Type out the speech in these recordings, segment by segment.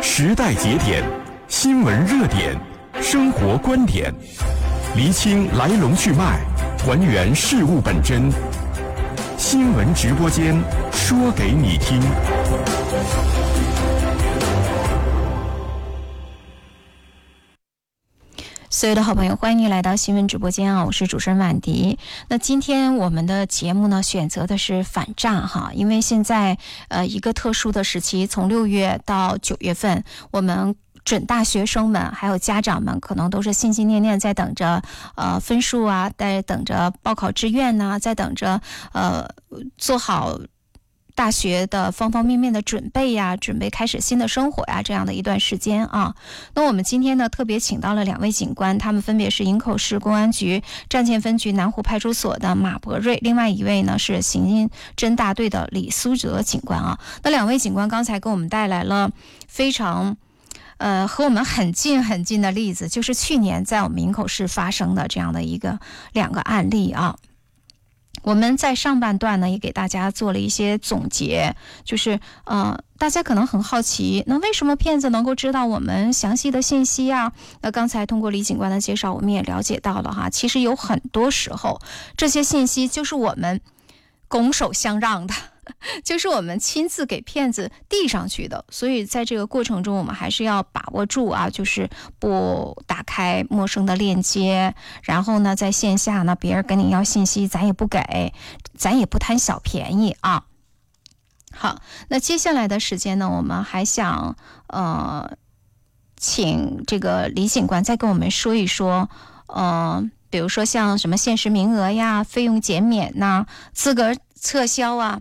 时代节点，新闻热点，生活观点，厘清来龙去脉，还原事物本真。新闻直播间说给你听。 所有的好朋友，欢迎你来到新闻直播间啊！我是主持人婉迪。那今天我们的节目呢，选择的是反诈哈，因为现在一个特殊的时期，从6月到9月份，我们准大学生们还有家长们可能都是心心念念在等着分数啊，在等着报考志愿呐，在等着做好大学的方方面面的准备呀，准备开始新的生活呀，这样的一段时间啊。那我们今天呢，特别请到了2位警官，他们分别是营口市公安局战前分局南湖派出所的马博瑞，另外一位呢是刑侦大队的李苏哲警官啊。那2位警官刚才给我们带来了非常和我们很近很近的例子，就是去年在我们营口市发生的这样的2个案例啊。我们在上半段呢也给大家做了一些总结，就是大家可能很好奇，那为什么骗子能够知道我们详细的信息啊？那刚才通过李警官的介绍，我们也了解到了哈，其实有很多时候这些信息就是我们拱手相让的，就是我们亲自给骗子递上去的，所以在这个过程中我们还是要把握住啊，就是不打开陌生的链接，然后呢在线下呢别人跟你要信息咱也不给，咱也不贪小便宜啊。好，那接下来的时间呢，我们还想请这个李警官再跟我们说一说比如说像什么限时名额呀、费用减免呐、资格撤销啊，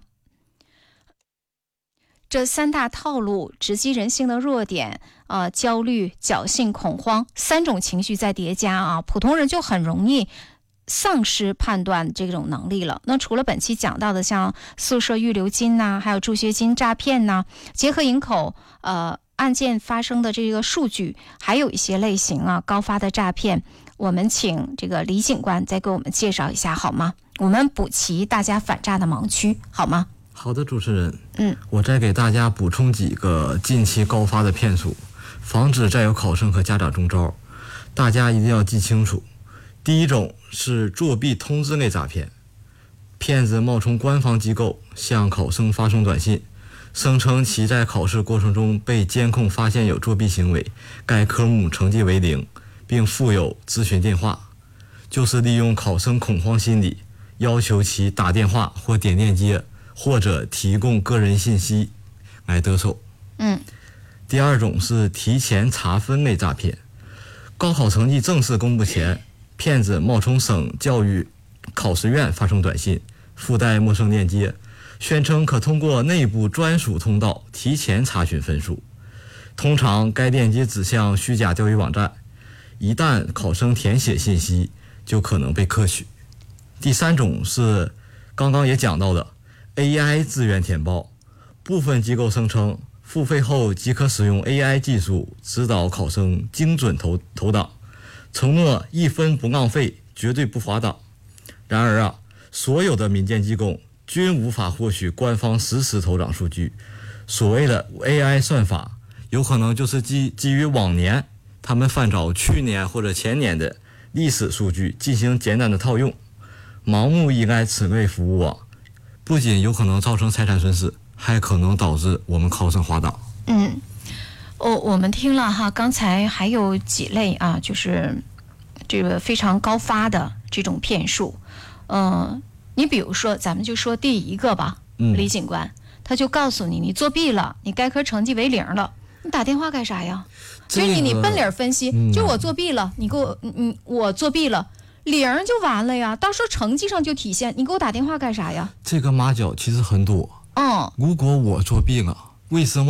这3大套路直击人性的弱点，焦虑、侥幸、恐慌3种情绪在叠加啊，普通人就很容易丧失判断这种能力了。那除了本期讲到的像宿舍预留金呐，还有助学金诈骗呐，结合营口案件发生的这个数据，还有一些类型啊高发的诈骗，我们请这个李警官再给我们介绍一下好吗？我们补齐大家反诈的盲区好吗？ 好的，主持人，我再给大家补充几个近期高发的骗术，防止再有考生和家长中招。大家一定要记清楚。第一种是作弊通知类诈骗，骗子冒充官方机构向考生发送短信，声称其在考试过程中被监控发现有作弊行为，该科目成绩为0，并附有咨询电话，就是利用考生恐慌心理，要求其打电话或点链接，或者提供个人信息来得手。第二种是提前查分类诈骗，高考成绩正式公布前，骗子冒充省教育考试院发送短信，附带陌生链接，宣称可通过内部专属通道提前查询分数。通常该链接指向虚假钓鱼网站，一旦考生填写信息，就可能被克取。第三种是刚刚也讲到的 AI 资源填报，部分机构声称付费后即可使用 AI 技术指导考生精准投档，承诺1分不浪费，绝对不滑档。然而所有的民间机构均无法获取官方实时投档数据。所谓的 AI 算法，有可能就是基于往年他们翻找去年或者前年的历史数据进行简单的套用，盲目依赖此类服务不仅有可能造成财产损失，还可能导致我们考生滑档。 我们听了哈，刚才还有几类啊，就是这个非常高发的这种骗术。你比如说咱们就说第一个吧，李警官他就告诉你，你作弊了，你该科成绩为0了，你打电话干啥呀？就是你奔理分析，就我作弊了，你给我作弊了，0就完了呀，到时候成绩上就体现，你给我打电话干啥呀？ 这个马脚其实很多。如果我作弊了，为什么